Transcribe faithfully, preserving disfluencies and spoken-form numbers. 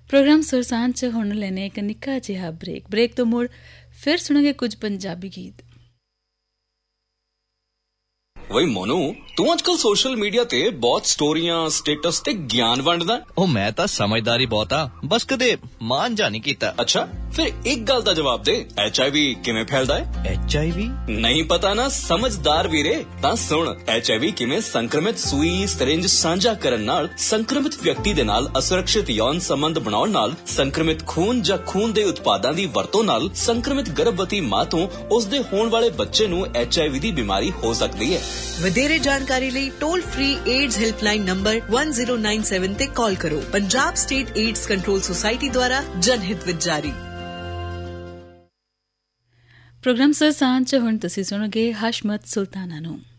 Programme ਸੁਰਸਾਨ 'ਚ ਹੁਣ ਲੈਣੇ ਇੱਕ ਨਿੱਕਾ ਜਿਹਾ ਬ੍ਰੇਕ ਬ੍ਰੇਕ ਤੋਂ ਮੁੜ ਫਿਰ ਸੁਣਾਂਗੇ ਕੁਝ ਪੰਜਾਬੀ ਗੀਤ। ਵਈ ਮੋਨੂ, ਤੂੰ ਅੱਜ ਕੱਲ ਸੋਸ਼ਲ ਮੀਡੀਆ ਤੇ ਬਹੁਤ ਸਟੋਰੀਆਂ ਸਟੇਟਸ ਤੇ ਗਿਆਨ ਵੰਡਦਾ। ਉਹ ਮੈਂ ਤਾਂ ਸਮਝਦਾਰੀ ਬਹੁਤ ਆ, ਬਸ ਕਦੇ ਮਾਨ ਜਾ ਨਹੀਂ ਕੀਤਾ। ਅੱਛਾ, ਫਿਰ ਇੱਕ ਗੱਲ ਦਾ ਜਵਾਬ ਦੇ, ਐਚ ਆਈ ਵੀ ਕਿਵੇਂ ਫੈਲਦਾ ਹੈ? ਐਚ ਆਈ ਵੀ ਨਹੀਂ ਪਤਾ ਨਾ? ਸਮਝਦਾਰ ਵੀਰੇ, ਤਾਂ ਸੁਣ ਐਚ ਆਈ ਵੀ ਕਿਵੇਂ ਸੰਕਰਮਿਤ ਸੂਈ ਸਰਿੰਜ ਸਾਂਝਾ ਕਰਨ ਨਾਲ ਸੰਕਰਮਿਤ ਵਿਅਕਤੀ ਦੇ ਨਾਲ ਅਸੁਰੱਖਿਅਤ ਯੌਨ ਸੰਬੰਧ ਬਣਾਉਣ ਨਾਲ, ਸੰਕਰਮਿਤ ਖੂਨ ਜਾਂ ਖੂਨ ਦੇ ਉਤਪਾਦਾਂ ਦੀ ਵਰਤੋਂ ਨਾਲ ਸੰਕਰਮਿਤ ਗਰਭਵਤੀ ਮਾਂ ਤੋਂ ਉਸਦੇ ਹੋਣ ਵਾਲੇ ਬੱਚੇ ਨੂੰ ਐਚ ਆਈ ਵੀ ਦੀ ਬਿਮਾਰੀ ਹੋ ਸਕਦੀ ਹੈ। ਵਧੇਰੇ ਜਾਣਕਾਰੀ ਲਈ toll free AIDS helpline number one zero nine seven ਤੇ ਕਾਲ ਕਰੋ। Punjab state AIDS control society ਦੁਆਰਾ ਜਨਹਿਤ ਵਿੱਚ ਜਾਰੀ। ਪ੍ਰੋਗਰਾਮ ਸੁਰਸਾਨ 'ਚ ਹੁਣ ਤੁਸੀਂ ਸੁਣੋਗੇ ਹਸ਼ਮਤ ਸੁਲਤਾਨਾ ਨੂੰ।